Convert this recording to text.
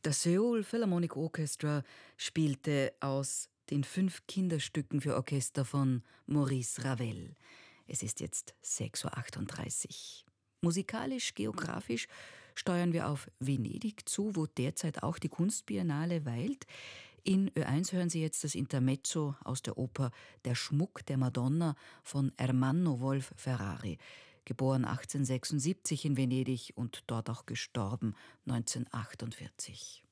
Das Seoul Philharmonic Orchestra spielte aus den 5 Kinderstücken für Orchester von Maurice Ravel. Es ist jetzt 6:38 Uhr. Musikalisch, geografisch steuern wir auf Venedig zu, wo derzeit auch die Kunstbiennale weilt. In Ö1 hören Sie jetzt das Intermezzo aus der Oper Der Schmuck der Madonna von Ermanno Wolf Ferrari, geboren 1876 in Venedig und dort auch gestorben 1948.